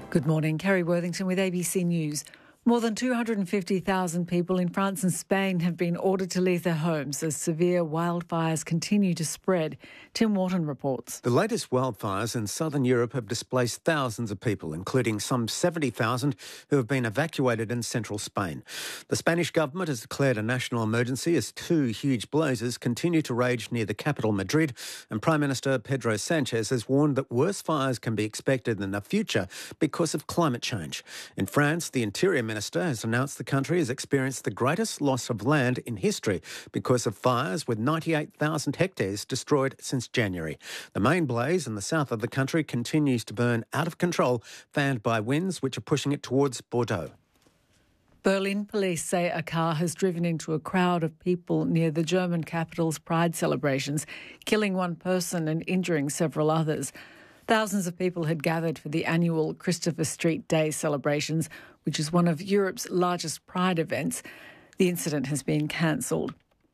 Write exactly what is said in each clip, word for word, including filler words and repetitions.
Good morning, Kerry Worthington with A B C News. More than two hundred fifty thousand people in France and Spain have been ordered to leave their homes as severe wildfires continue to spread. Tim Wharton reports. The latest wildfires in southern Europe have displaced thousands of people, including some seventy thousand who have been evacuated in central Spain. The Spanish government has declared a national emergency as two huge blazes continue to rage near the capital, Madrid, and Prime Minister Pedro Sanchez has warned that worse fires can be expected in the future because of climate change. In France, the Interior Minister Minister has announced the country has experienced the greatest loss of land in history because of fires, with ninety-eight thousand hectares destroyed since January. The main blaze in the south of the country continues to burn out of control, fanned by winds which are pushing it towards Bordeaux. Berlin police say a car has driven into a crowd of people near the German capital's Pride celebrations, killing one person and injuring several others. Thousands of people had gathered for the annual Christopher Street Day celebrations, which is one of Europe's largest Pride events. The incident has been cancelled.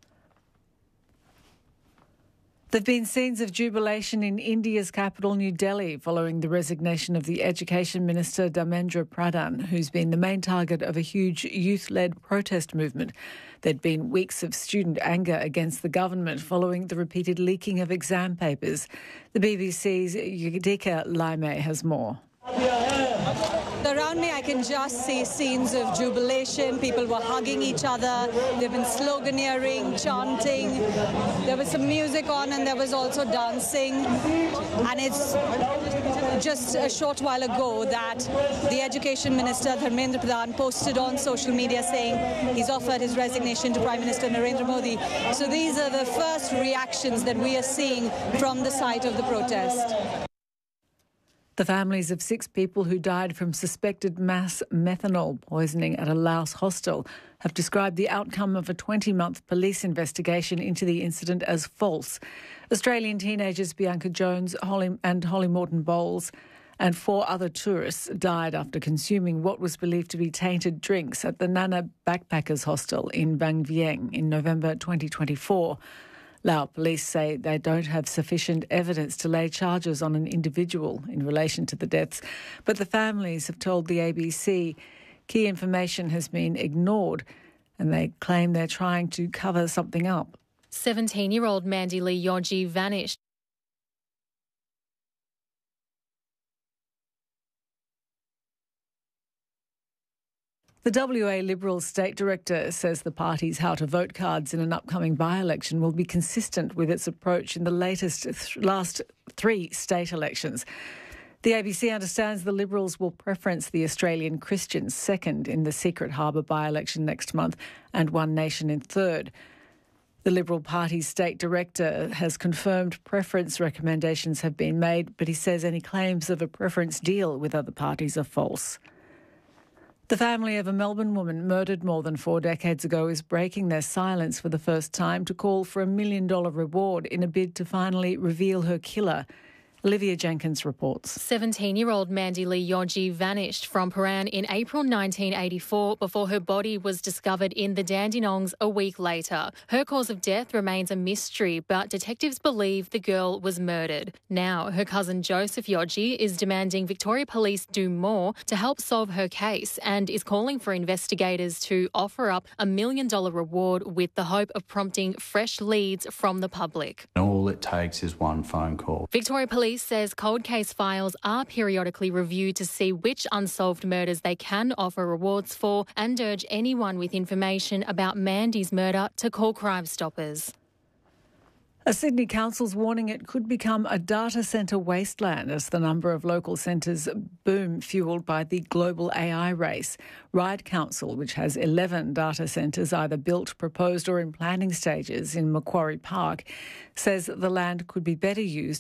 There have been scenes of jubilation in India's capital, New Delhi, following the resignation of the Education Minister Dharmendra Pradhan, who's been the main target of a huge youth-led protest movement. There'd been weeks of student anger against the government following the repeated leaking of exam papers. The B B C's Yudhika Laime has more. Around me, I can just see scenes of jubilation. People were hugging each other. They've been sloganeering, chanting. There was some music on and there was also dancing. And it's just a short while ago that the Education Minister, Dharmendra Pradhan, posted on social media saying he's offered his resignation to Prime Minister Narendra Modi. So these are the first reactions that we are seeing from the site of the protest. The families of six people who died from suspected mass methanol poisoning at a Laos hostel have described the outcome of a twenty-month police investigation into the incident as false. Australian teenagers Bianca Jones Holly, and Holly Morton Bowles and four other tourists died after consuming what was believed to be tainted drinks at the Nana Backpackers Hostel in Vang Vieng in November twenty twenty-four. Lao police say they don't have sufficient evidence to lay charges on an individual in relation to the deaths, but the families have told the A B C key information has been ignored and they claim they're trying to cover something up. seventeen-year-old Mandy Lee Yoji vanished. The W A Liberal State Director says the party's how to vote cards in an upcoming by-election will be consistent with its approach in the latest th- last three state elections. The A B C understands the Liberals will preference the Australian Christians second in the Secret Harbour by-election next month and One Nation in third. The Liberal Party's State Director has confirmed preference recommendations have been made, but he says any claims of a preference deal with other parties are false. The family of a Melbourne woman murdered more than four decades ago is breaking their silence for the first time to call for a million dollar reward in a bid to finally reveal her killer. Olivia Jenkins reports. seventeen-year-old Mandy Lee Yoji vanished from Paran in April nineteen eighty-four before her body was discovered in the Dandenongs a week later. Her cause of death remains a mystery, but detectives believe the girl was murdered. Now, her cousin Joseph Yoji is demanding Victoria Police do more to help solve her case and is calling for investigators to offer up a million dollar reward with the hope of prompting fresh leads from the public. All it takes is one phone call. Victoria Police says cold case files are periodically reviewed to see which unsolved murders they can offer rewards for and urge anyone with information about Mandy's murder to call Crime Stoppers. A Sydney council's warning it could become a data centre wasteland as the number of local centres boom, fuelled by the global A I race. Ryde Council, which has eleven data centres either built, proposed or in planning stages in Macquarie Park, says the land could be better used